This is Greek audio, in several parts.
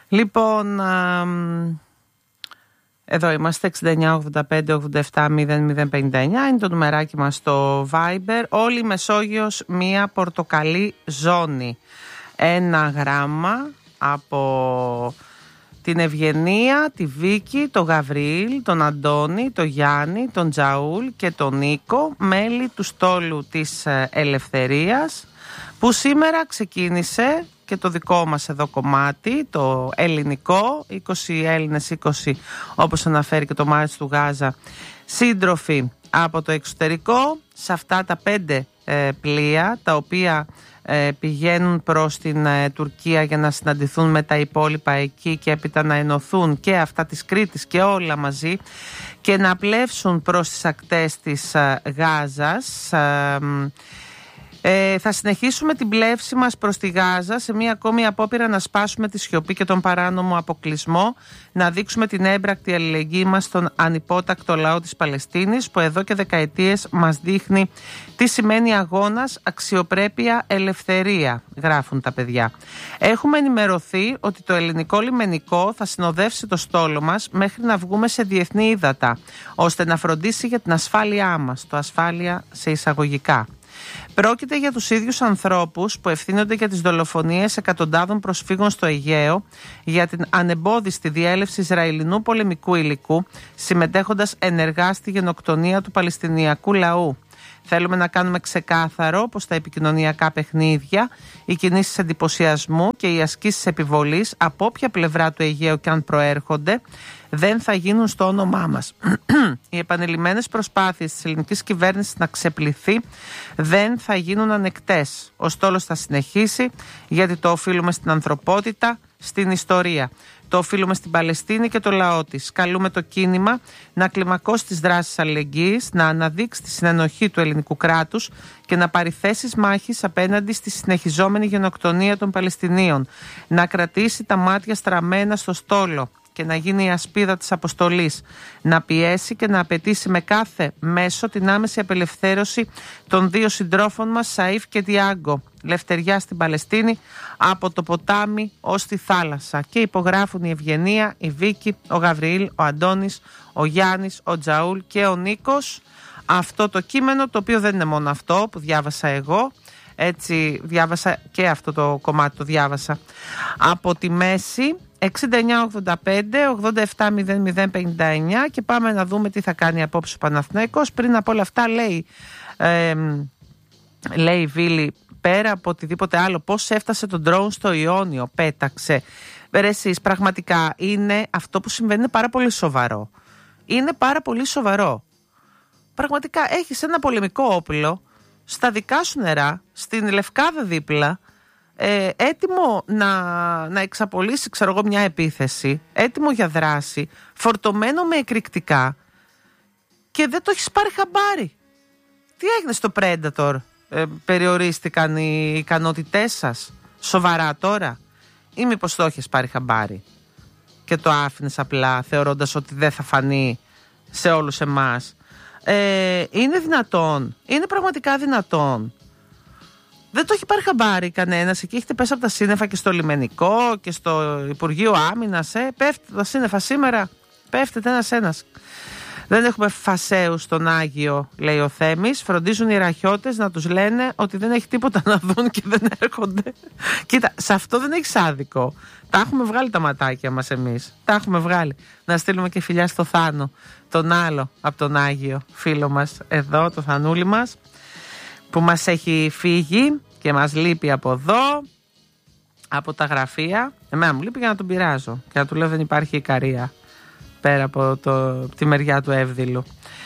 Λοιπόν, εδώ είμαστε, 69 85 87 0059 είναι το νουμεράκι μας στο Viber. Όλη η Μεσόγειος μία πορτοκαλί ζώνη. Ένα γράμμα από την Ευγενία, τη Βίκη, τον Γαβριήλ, τον Αντώνη, τον Γιάννη, τον Τζαούλ και τον Νίκο, μέλη του στόλου της Ελευθερίας, που σήμερα ξεκίνησε και το δικό μας εδώ κομμάτι, το ελληνικό, 20 Έλληνες, 20 όπως αναφέρει και το Μάρτις του Γάζα, σύντροφοι από το εξωτερικό, σε αυτά τα 5 πλοία, τα οποία πηγαίνουν προς την Τουρκία για να συναντηθούν με τα υπόλοιπα εκεί και έπειτα να ενωθούν και αυτά της Κρήτης και όλα μαζί και να πλεύσουν προς τις ακτές της Γάζας. Θα συνεχίσουμε την πλεύση μας προς τη Γάζα σε μια ακόμη απόπειρα να σπάσουμε τη σιωπή και τον παράνομο αποκλεισμό, να δείξουμε την έμπρακτη αλληλεγγύη μας στον ανυπότακτο λαό της Παλαιστίνης, που εδώ και δεκαετίες μας δείχνει τι σημαίνει αγώνας, αξιοπρέπεια, ελευθερία, γράφουν τα παιδιά. Έχουμε ενημερωθεί ότι το ελληνικό λιμενικό θα συνοδεύσει το στόλο μας μέχρι να βγούμε σε διεθνή ύδατα, ώστε να φροντίσει για την ασφάλειά μας, το ασφάλεια σε εισαγωγικά. Πρόκειται για τους ίδιους ανθρώπους που ευθύνονται για τις δολοφονίες εκατοντάδων προσφύγων στο Αιγαίο, για την ανεμπόδιστη διέλευση Ισραηλινού πολεμικού υλικού, συμμετέχοντας ενεργά στη γενοκτονία του Παλαιστινιακού λαού. Θέλουμε να κάνουμε ξεκάθαρο πως τα επικοινωνιακά παιχνίδια, οι κινήσεις εντυπωσιασμού και οι ασκήσεις επιβολής, από όποια πλευρά του Αιγαίου και αν προέρχονται, δεν θα γίνουν στο όνομά μας. Οι επανειλημμένες προσπάθειες της ελληνικής κυβέρνησης να ξεπληθεί δεν θα γίνουν ανεκτές. Ο στόλος θα συνεχίσει, γιατί το οφείλουμε στην ανθρωπότητα, στην ιστορία. Το οφείλουμε στην Παλαιστίνη και το λαό της. Καλούμε το κίνημα να κλιμακώσει τις δράσεις αλληλεγγύης, να αναδείξει τη συνενοχή του ελληνικού κράτους και να πάρει θέσεις μάχης απέναντι στη συνεχιζόμενη γενοκτονία των Παλαιστινίων. Να κρατήσει τα μάτια στραμμένα στο στόλο και να γίνει η ασπίδα της αποστολής, να πιέσει και να απαιτήσει με κάθε μέσο την άμεση απελευθέρωση των 2 συντρόφων μας, Σαΐφ και Διάγκο, λευτεριά στην Παλαιστίνη, από το ποτάμι ως τη θάλασσα. Και υπογράφουν η Ευγενία, η Βίκη, ο Γαβριήλ, ο Αντώνης, ο Γιάννης, ο Τζαούλ και ο Νίκος. Αυτό το κείμενο, το οποίο δεν είναι μόνο αυτό που διάβασα εγώ, έτσι διάβασα και αυτό το κομμάτι, το διάβασα από τη μέση. 69 85 87 0059 και πάμε να δούμε τι θα κάνει απόψε ο Παναθηναϊκός. Πριν από όλα αυτά λέει η Βίλη, πέρα από οτιδήποτε άλλο, πώς έφτασε το ντρόουν στο Ιόνιο, πέταξε. Εσείς, πραγματικά είναι αυτό που συμβαίνει, είναι πάρα πολύ σοβαρό. Είναι πάρα πολύ σοβαρό. Πραγματικά έχεις ένα πολεμικό όπλο στα δικά σου νερά, στην Λευκάδα δίπλα, έτοιμο να εξαπολύσει, ξέρω εγώ, μια επίθεση, έτοιμο για δράση, φορτωμένο με εκρηκτικά, και δεν το έχεις πάρει χαμπάρι. Τι έγινε στο Predator? Περιορίστηκαν οι ικανότητές σας σοβαρά τώρα, ή μήπως το έχεις πάρει χαμπάρι και το άφηνες απλά θεωρώντας ότι δεν θα φανεί σε όλους εμάς? Είναι δυνατόν? Είναι πραγματικά δυνατόν? Δεν το έχει πάρει χαμπάρι κανένας? Εκεί έχετε πέσει από τα σύννεφα και στο λιμενικό και στο Υπουργείο Άμυνας. Πέφτετε τα σύννεφα σήμερα, πέφτετε ένας-ένας. Δεν έχουμε φασέους στον Άγιο, λέει ο Θέμης. Φροντίζουν οι ραχιώτες να τους λένε ότι δεν έχει τίποτα να δουν και δεν έρχονται. Κοίτα, σε αυτό δεν έχεις άδικο. Τα έχουμε βγάλει τα ματάκια μας εμείς. Τα έχουμε βγάλει. Να στείλουμε και φιλιά στο Θάνο, τον άλλο από τον Άγιο φίλο μας εδώ, το Θανούλη μας, που μας έχει φύγει και μας λείπει από εδώ, από τα γραφεία. Εμένα μου λείπει για να τον πειράζω και να του λέω δεν υπάρχει Ικαρία πέρα από τη μεριά του Εύδηλου.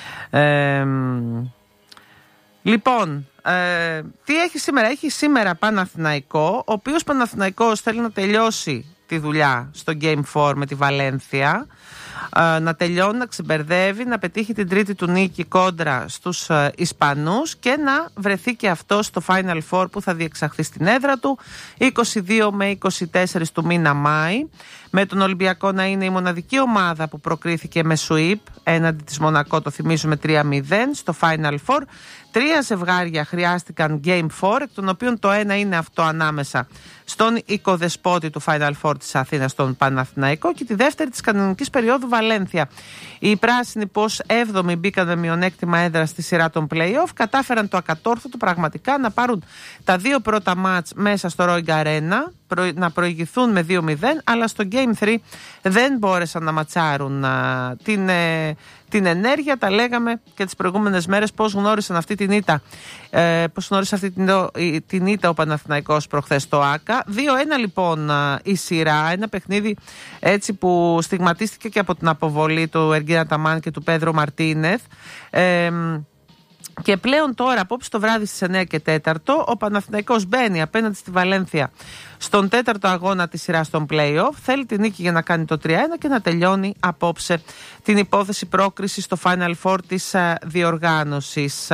Λοιπόν, τι έχει σήμερα? Έχει σήμερα Παναθηναϊκό, ο οποίος Παναθηναϊκός θέλει να τελειώσει τη δουλειά στο Game 4 με τη Βαλένθια, να τελειώνει, να ξεμπερδεύει, να πετύχει την τρίτη του νίκη κόντρα στους Ισπανούς και να βρεθεί και αυτό στο Final Four που θα διεξαχθεί στην έδρα του 22 με 24 του μήνα Μάη, με τον Ολυμπιακό να είναι η μοναδική ομάδα που προκρίθηκε με sweep έναντι της Μονακό, το θυμίζουμε 3-0 στο Final Four, 3 ζευγάρια χρειάστηκαν Game 4, εκ των οποίων το ένα είναι αυτό ανάμεσα στον οικοδεσπότη του Final Four της Αθήνας, τον Παναθηναϊκό, και τη δεύτερη της κανονικής περίοδου Βαλένθια. Οι πράσινοι, πως 7η μπήκαν με μειονέκτημα έδρα στη σειρά των play-off, κατάφεραν το ακατόρθωτο πραγματικά να πάρουν τα 2 πρώτα μάτς μέσα στο Ρόιγκα Αρένα, να προηγηθούν με 2-0, αλλά στο Game 3 δεν μπόρεσαν να ματσάρουν την ενέργεια. Τα λέγαμε και τις προηγούμενες μέρες πώς γνώρισαν αυτή την ήττα, την ήττα ο Παναθηναϊκός προχθές στο ΆΚΑ. 2-1 λοιπόν η σειρά, ένα παιχνίδι έτσι που στιγματίστηκε και από την αποβολή του Εργίνα Ταμάν και του Πέδρο Μαρτίνεθ. Και πλέον τώρα, απόψε το βράδυ στις 9 και 4, ο Παναθηναϊκός μπαίνει απέναντι στη Βαλένθια στον 4ο αγώνα της σειράς των play-off. Θέλει τη νίκη για να κάνει το 3-1 και να τελειώνει απόψε την υπόθεση πρόκρισης στο Final Four της διοργάνωσης.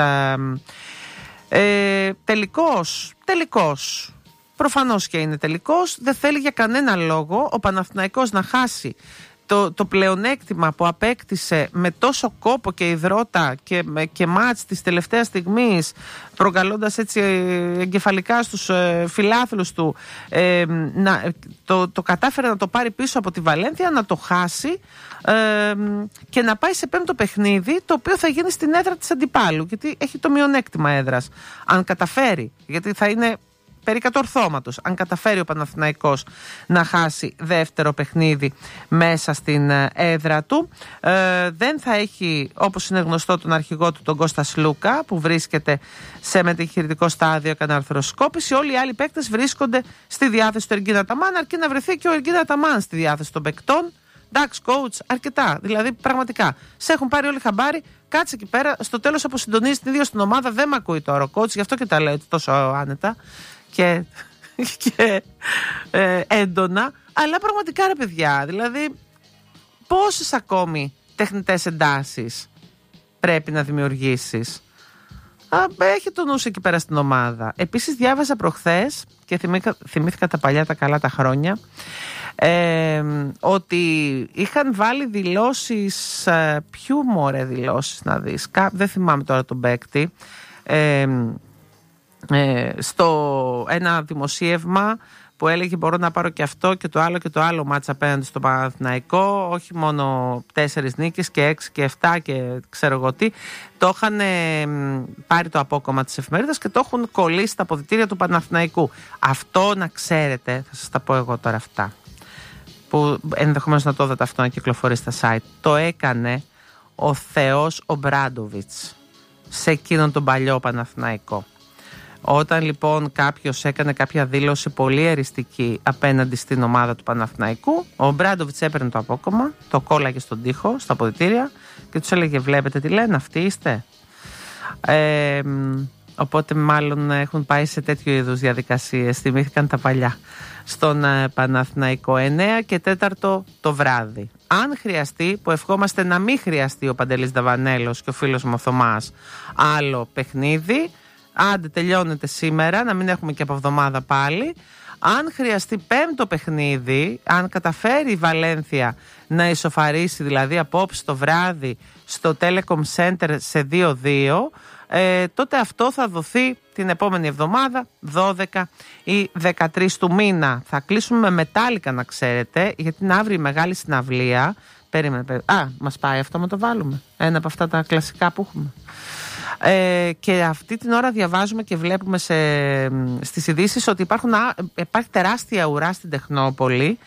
Τελικός, προφανώς και είναι τελικός, δεν θέλει για κανένα λόγο ο Παναθηναϊκός να χάσει το πλεονέκτημα που απέκτησε με τόσο κόπο και υδρότα και μάτς της τελευταίας στιγμής, προκαλώντας έτσι εγκεφαλικά στους φιλάθλους του, το κατάφερε να το πάρει πίσω από τη Βαλένθια, να το χάσει και να πάει σε 5ο παιχνίδι, το οποίο θα γίνει στην έδρα της αντιπάλου, γιατί έχει το μειονέκτημα έδρας. Αν καταφέρει, γιατί θα είναι περί κατορθώματος, αν καταφέρει ο Παναθηναϊκός να χάσει δεύτερο παιχνίδι μέσα στην έδρα του, δεν θα έχει, όπως είναι γνωστό, τον αρχηγό του, τον Κώστα Σλούκα, που βρίσκεται σε μετεγχειρητικό στάδιο καναρθροσκόπηση. Όλοι οι άλλοι παίκτες βρίσκονται στη διάθεση του Εργίνα Ταμάν, αρκεί να βρεθεί και ο Εργίνα Ταμάν στη διάθεση των παικτών. Εντάξει, coach, αρκετά. Δηλαδή, πραγματικά, σε έχουν πάρει όλοι χαμπάρι. Κάτσε εκεί πέρα. Στο τέλος, αποσυντονίζει την ίδια στην ομάδα. Δεν με ακούει τώρα ο coach, γι' αυτό και τα λέω τόσο άνετα και έντονα. Αλλά πραγματικά, ρε παιδιά, δηλαδή, πόσες ακόμη τεχνητές εντάσεις πρέπει να δημιουργήσεις? Έχει το νου εκεί πέρα στην ομάδα. Επίσης, διάβαζα προχθές και θυμήθηκα τα παλιά τα καλά τα χρόνια, ότι είχαν βάλει δηλώσεις, ποιου μωρέ δηλώσεις να δεις, δεν θυμάμαι τώρα τον παίκτη, στο ένα δημοσίευμα που έλεγε μπορώ να πάρω και αυτό και το άλλο και το άλλο μάτσα απέναντι στο Παναθηναϊκό, όχι μόνο 4 νίκες και 6 και 7 και ξέρω εγώ τι. Το είχαν πάρει το απόκομμα της εφημερίδας και το έχουν κολλήσει στα αποδυτήρια του Παναθηναϊκού. Αυτό να ξέρετε, θα σας τα πω εγώ τώρα αυτά, που ενδεχομένως να το είδατε αυτό να κυκλοφορεί στα site. Το έκανε ο Θεός ο Μπράντοβιτς σε εκείνον τον παλιό Παναθηναϊκό. Όταν λοιπόν κάποιος έκανε κάποια δήλωση πολύ εριστική απέναντι στην ομάδα του Παναθηναϊκού, ο Μπράντοβιτς έπαιρνε το απόκομμα, το κόλλαγε στον τοίχο, στα αποδυτήρια και τους έλεγε βλέπετε τι λένε, αυτοί είστε. Οπότε μάλλον έχουν πάει σε τέτοιου είδους διαδικασίες, θυμήθηκαν τα παλιά. Στον Παναθηναϊκό 9 και 4 το βράδυ. Αν χρειαστεί, που ευχόμαστε να μην χρειαστεί ο Παντελής Δαβανέλος και ο φίλος μου ο Θωμάς, άλλο παιχνίδι, άντε τελειώνεται σήμερα, να μην έχουμε και από εβδομάδα πάλι. Αν χρειαστεί 5ο παιχνίδι, αν καταφέρει η Βαλένθια να ισοφαρίσει, δηλαδή απόψε το βράδυ στο Telecom Center σε 2-2, τότε αυτό θα δοθεί την επόμενη εβδομάδα, 12 ή 13 του μήνα. Θα κλείσουμε με μετάλλικα, να ξέρετε, γιατί είναι αύριο η μεγάλη συναυλία. Περίμενε. Μας πάει αυτό, να το βάλουμε. Ένα από αυτά τα κλασικά που έχουμε. Και αυτή την ώρα διαβάζουμε και βλέπουμε στις ειδήσεις ότι υπάρχει τεράστια ουρά στην Τεχνόπολη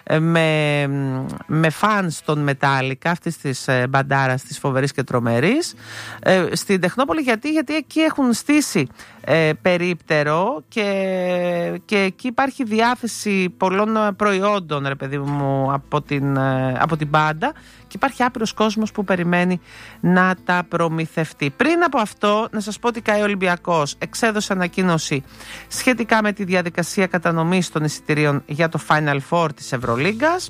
με φανς των Μετάλλικα, αυτής της μπαντάρας της φοβερής και τρομερής, στην Τεχνόπολη, γιατί εκεί έχουν στήσει περίπτερο και εκεί υπάρχει διάθεση πολλών προϊόντων, ρε παιδί μου, από την μπάντα, και υπάρχει άπειρος κόσμος που περιμένει να τα προμηθευτεί. Πριν από αυτό, να σας πω ότι ο Ολυμπιακός εξέδωσε ανακοίνωση σχετικά με τη διαδικασία κατανομής των εισιτηρίων για το Final Four της Ευρωλίγκας,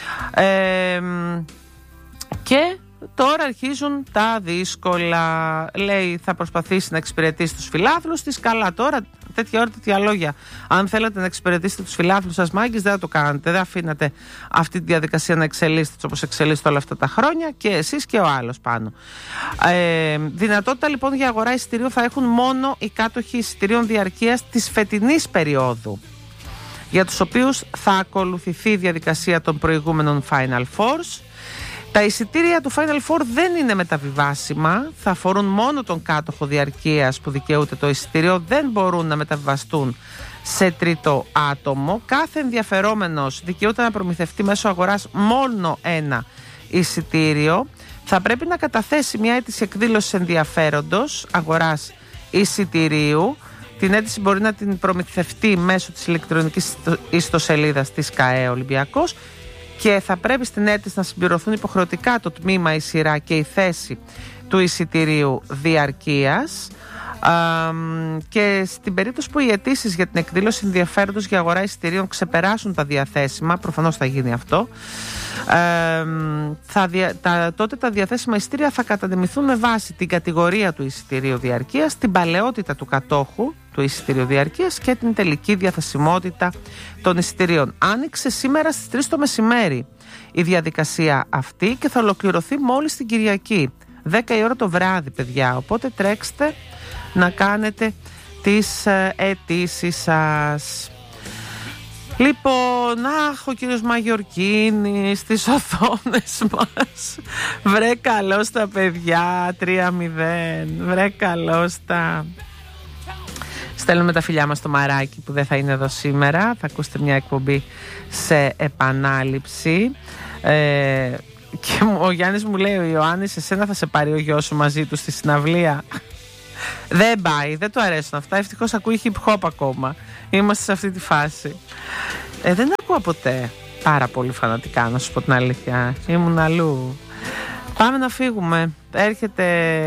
και τώρα αρχίζουν τα δύσκολα. Λέει θα προσπαθήσει να εξυπηρετήσει τους φιλάθλους της. Καλά, τώρα τέτοια ώρα, τέτοια λόγια. Αν θέλετε να εξυπηρετήσετε τους φιλάθλους σας μάγκες, δεν θα το κάνετε. Δεν αφήνατε αυτή τη διαδικασία να εξελίσσεται όπως εξελίσσεται όλα αυτά τα χρόνια, και εσείς και ο άλλος πάνω. Δυνατότητα λοιπόν για αγορά εισιτηρίου θα έχουν μόνο οι κάτοχοι εισιτηρίων διαρκείας της φετινής περίοδου, για τους οποίους θα ακολουθηθεί η διαδικασία των προηγούμενων Final Fours. Τα εισιτήρια του Final Four δεν είναι μεταβιβάσιμα, θα αφορούν μόνο τον κάτοχο διαρκείας που δικαιούται το εισιτήριο, δεν μπορούν να μεταβιβαστούν σε τρίτο άτομο. Κάθε ενδιαφερόμενος δικαιούται να προμηθευτεί μέσω αγοράς μόνο ένα εισιτήριο. Θα πρέπει να καταθέσει μια αίτηση εκδήλωσης ενδιαφέροντος αγοράς εισιτηρίου. Την αίτηση μπορεί να την προμηθευτεί μέσω της ηλεκτρονικής ιστοσελίδας της ΚΑΕ Ολυμπιακός, και θα πρέπει στην αίτηση να συμπληρωθούν υποχρεωτικά το τμήμα, η σειρά και η θέση του εισιτηρίου διαρκείας. Και στην περίπτωση που οι αιτήσεις για την εκδήλωση ενδιαφέροντος για αγορά εισιτηρίων ξεπεράσουν τα διαθέσιμα, προφανώς θα γίνει αυτό, τότε τα διαθέσιμα εισιτήρια θα κατανεμηθούν με βάση την κατηγορία του εισιτηρίου διαρκείας, την παλαιότητα του κατόχου του εισιτηρίου διαρκείας και την τελική διαθεσιμότητα των εισιτηρίων. Άνοιξε σήμερα στις 3 το μεσημέρι η διαδικασία αυτή και θα ολοκληρωθεί μόλις την Κυριακή, 10 η ώρα το βράδυ, παιδιά. Οπότε τρέξτε να κάνετε τις αιτήσεις σας. Λοιπόν, ο κύριος Μαγιορκίνης στις οθόνες μας. Βρε καλώς τα παιδιά, 3-0. Βρε καλώς τα. Στέλνουμε τα φιλιά μας στο Μαράκι που δεν θα είναι εδώ σήμερα. Θα ακούσετε μια εκπομπή σε επανάληψη. Και ο Γιάννης μου λέει, ο Ιωάννης, εσένα θα σε πάρει ο γιος σου μαζί του στη συναυλία? Δεν πάει, δεν του αρέσουν αυτά. Ευτυχώς ακούει hip hop ακόμα. Είμαστε σε αυτή τη φάση. Δεν ακούω ποτέ πάρα πολύ φανατικά, να σου πω την αλήθεια. Ήμουν αλλού. Πάμε να φύγουμε. Έρχεται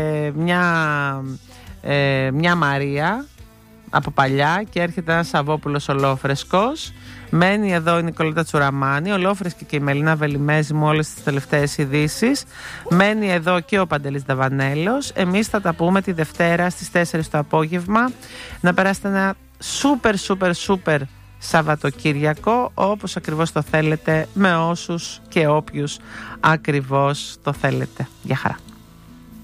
μια Μαρία από παλιά και έρχεται ένας Σαββόπουλος ολόφρεσκος. Μένει εδώ η Νικολέτα Τσουραμάνη, ολόφρεσκη και η Μελίνα Βελιμέζη μου όλες τις τελευταίες ειδήσεις. Μένει εδώ και ο Παντελής Δαβανέλος. Εμείς θα τα πούμε τη Δευτέρα στις 4 το απόγευμα. Να περάσετε ένα σούπερ Σαββατοκύριακο, όπως ακριβώς το θέλετε, με όσους και όποιους ακριβώς το θέλετε. Γεια χαρά.